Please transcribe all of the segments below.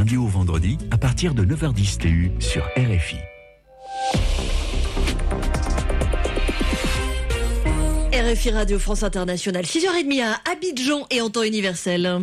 lundi au vendredi, à partir de 9h10 TU sur RFI. RFI Radio France Internationale, 6h30 à Abidjan et en temps universel.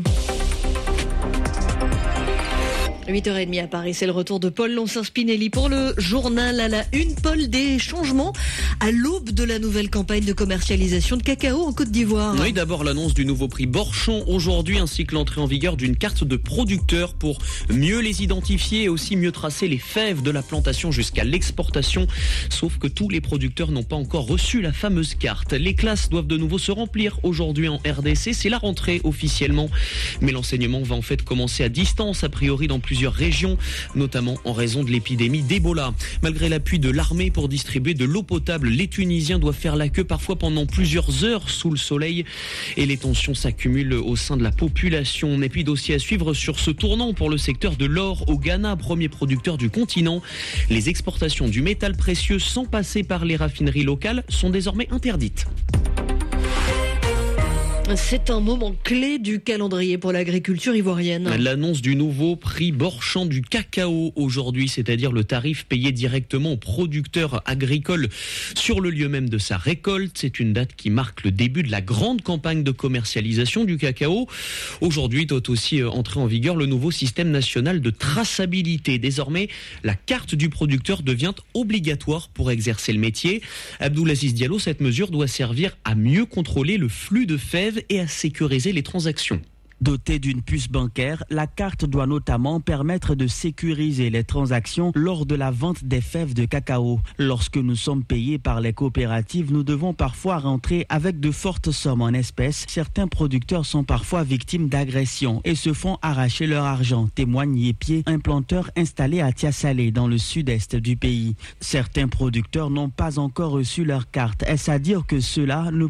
8h30 à Paris, c'est le retour de Paul Loncin-Spinelli pour le journal à la une. Paul, des changements à l'aube de la nouvelle campagne de commercialisation de cacao en Côte d'Ivoire. Oui, d'abord l'annonce du nouveau prix Borchon aujourd'hui, ainsi que l'entrée en vigueur d'une carte de producteurs pour mieux les identifier et aussi mieux tracer les fèves de la plantation jusqu'à l'exportation. Sauf que tous les producteurs n'ont pas encore reçu la fameuse carte. Les classes doivent de nouveau se remplir aujourd'hui en RDC. C'est la rentrée officiellement. Mais l'enseignement va en fait commencer à distance, a priori dans plusieurs régions, notamment en raison de l'épidémie d'Ebola. Malgré l'appui de l'armée pour distribuer de l'eau potable, les Tunisiens doivent faire la queue parfois pendant plusieurs heures sous le soleil et les tensions s'accumulent au sein de la population. Et puis dossier à suivre sur ce tournant pour le secteur de l'or au Ghana, premier producteur du continent. Les exportations du métal précieux sans passer par les raffineries locales sont désormais interdites. C'est un moment clé du calendrier pour l'agriculture ivoirienne. L'annonce du nouveau prix Borchon du cacao aujourd'hui, c'est-à-dire le tarif payé directement aux producteurs agricoles sur le lieu même de sa récolte. C'est une date qui marque le début de la grande campagne de commercialisation du cacao. Aujourd'hui doit aussi entrer en vigueur le nouveau système national de traçabilité. Désormais, la carte du producteur devient obligatoire pour exercer le métier. Abdoulaziz Diallo, cette mesure doit servir à mieux contrôler le flux de fèves et à sécuriser les transactions. Dotée d'une puce bancaire, la carte doit notamment permettre de sécuriser les transactions lors de la vente des fèves de cacao. Lorsque nous sommes payés par les coopératives, nous devons parfois rentrer avec de fortes sommes en espèces. Certains producteurs sont parfois victimes d'agressions et se font arracher leur argent, témoigne Yépié, un planteur installé à Tiasalé dans le sud-est du pays. Certains producteurs n'ont pas encore reçu leur carte. Est-ce à dire que ceux-là ne